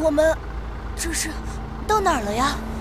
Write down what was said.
我们这是到哪儿了呀？